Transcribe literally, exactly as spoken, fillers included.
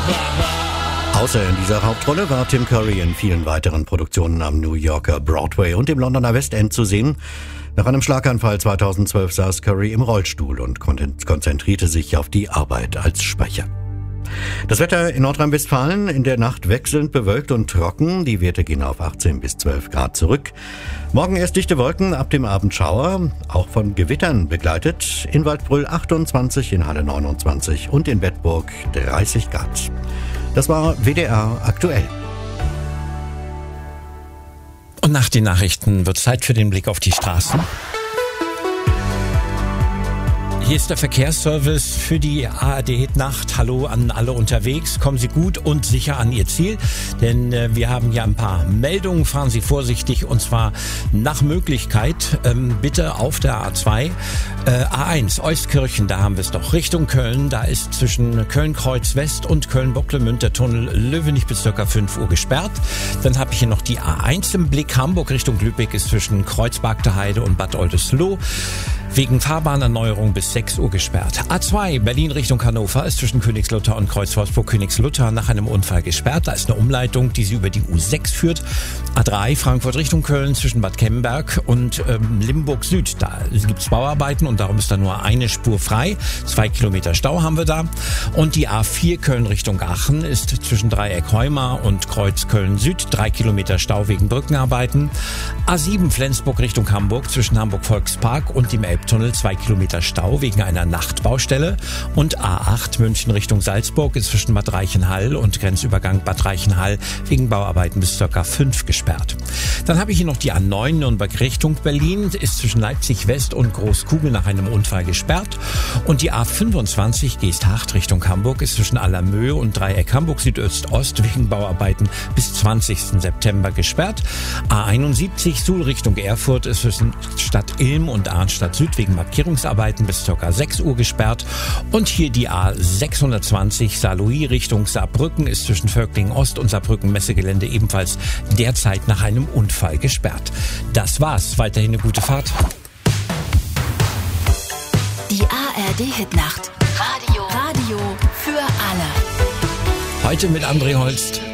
Außer in dieser Hauptrolle war Tim Curry in vielen weiteren Produktionen am New Yorker Broadway und im Londoner West End zu sehen. Nach einem Schlaganfall zweitausendzwölf saß Curry im Rollstuhl und konzentrierte sich auf die Arbeit als Sprecher. Das Wetter in Nordrhein-Westfalen: in der Nacht wechselnd bewölkt und trocken. Die Werte gehen auf achtzehn bis zwölf Grad zurück. Morgen erst dichte Wolken, ab dem Abend Schauer, auch von Gewittern begleitet. In Waldbrüll achtundzwanzig, in Halle neunundzwanzig und in Bedburg dreißig Grad. Das war W D R aktuell. Und nach den Nachrichten wird Zeit für den Blick auf die Straßen. Hier ist der Verkehrsservice für die A R D-Nacht. Hallo an alle unterwegs. Kommen Sie gut und sicher an Ihr Ziel, denn äh, wir haben ja ein paar Meldungen. Fahren Sie vorsichtig und zwar nach Möglichkeit ähm, bitte auf der A zwei. Äh, A eins, Euskirchen, da haben wir es doch. Richtung Köln, da ist zwischen Köln-Kreuz West und Köln-Bocklemünd der Tunnel Löwenich bis ca. fünf Uhr gesperrt. Dann habe ich hier noch die A eins im Blick. Hamburg Richtung Lübeck ist zwischen Kreuzbergter Heide und Bad Oldesloe wegen Fahrbahnerneuerung bis sechs Uhr gesperrt. A zwei, Berlin Richtung Hannover, ist zwischen Königslutter und Kreuz Wolfsburg-Königslutter nach einem Unfall gesperrt. Da ist eine Umleitung, die sie über die U sechs führt. A drei, Frankfurt Richtung Köln, zwischen Bad Kemberg und ähm, Limburg Süd. Da gibt's Bauarbeiten und darum ist da nur eine Spur frei. Zwei Kilometer Stau haben wir da. Und die A vier, Köln Richtung Aachen, ist zwischen Dreieck Heumar und Kreuz Köln Süd. Drei Kilometer Stau wegen Brückenarbeiten. A sieben, Flensburg Richtung Hamburg, zwischen Hamburg Volkspark und dem Elbtunnel. Zwei Kilometer Stau wegen einer Nachtbaustelle. Und A acht, München Richtung Salzburg, ist zwischen Bad Reichenhall und Grenzübergang Bad Reichenhall wegen Bauarbeiten bis ca. fünf gesperrt. Dann habe ich hier noch die A neun, Nürnberg Richtung Berlin, ist zwischen Leipzig West und Großkugel nach einem Unfall gesperrt. Und die A fünfundzwanzig, Geesthacht Richtung Hamburg, ist zwischen Allermöhe und Dreieck Hamburg Südöst-Ost wegen Bauarbeiten bis zwanzigsten September gesperrt. A einundsiebzig, Suhl Richtung Erfurt, ist zwischen Stadt Ilm und Arnstadt Süd wegen Markierungsarbeiten bis ca. sechs Uhr gesperrt. Und hier die A sechshundertzwanzig, Saarlouis Richtung Saarbrücken, ist zwischen Völklingen Ost und Saarbrücken Messegelände ebenfalls derzeit nach einem Unfall gesperrt. Das war's. Weiterhin eine gute Fahrt. Die A R D-Hitnacht. Radio. Radio für alle. Heute mit André Holst.